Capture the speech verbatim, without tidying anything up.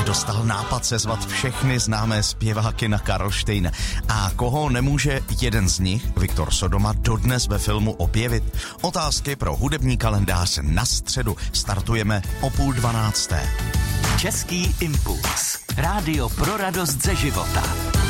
dostal nápad sezvat všechny známé zpěváky na Karlštejn. A koho nemůže jeden z nich, Viktor Sodoma, dodnes ve filmu objevit? Otázky pro hudební kalendář na středu. Startujeme o půl dvanácté. Český impuls. Rádio pro radost ze života.